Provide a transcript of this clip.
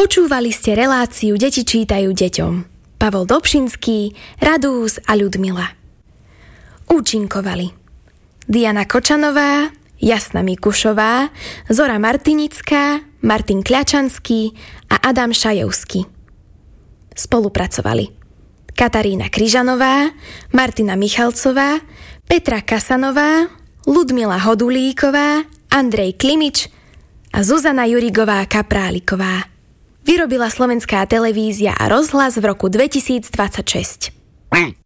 Počúvali ste reláciu Deti čítajú deťom. Pavol Dobšinský, Radús a Ľudmila. Účinkovali Diana Kočanová, Jasna Mikušová, Zora Martinická, Martin Kľačanský a Adam Šajovský. Spolupracovali Katarína Kryžanová, Martina Michalcová, Petra Kasanová, Ľudmila Hodulíková, Andrej Klimič a Zuzana Jurigová Kapráliková. Vyrobila Slovenská televízia a rozhlas v roku 2026.